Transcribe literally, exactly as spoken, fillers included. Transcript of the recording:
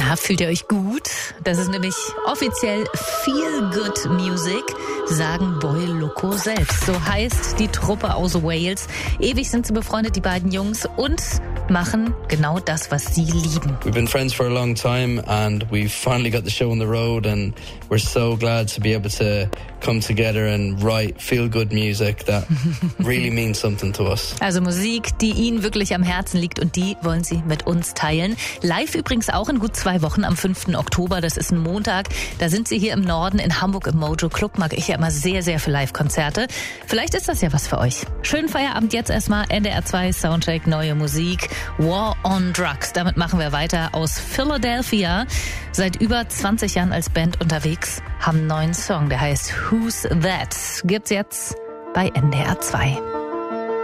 Na, fühlt ihr euch gut? Das ist nämlich offiziell Feel Good Music, sagen Boy Loco selbst. So heißt die Truppe aus Wales. Ewig sind sie befreundet, die beiden Jungs, und machen genau das, was sie lieben. We've been friends for a long time and we've finally got the show on the road and we're so glad to be able to come together and write feel good music that really means something to us. Also Musik, die ihnen wirklich am Herzen liegt, und die wollen sie mit uns teilen. Live übrigens auch in gut zwei Wochen am fünften Oktober, das ist ein Montag. Da sind sie hier im Norden in Hamburg im Mojo Club. Mag ich ja immer sehr, sehr für Live-Konzerte. Vielleicht ist das ja was für euch. Schönen Feierabend jetzt erstmal. N D R zwei Soundcheck, neue Musik. War on Drugs. Damit machen wir weiter aus Philadelphia. Seit über zwanzig Jahren als Band unterwegs, haben einen neuen Song, der heißt Who's That? Gibt's jetzt bei N D R zwei.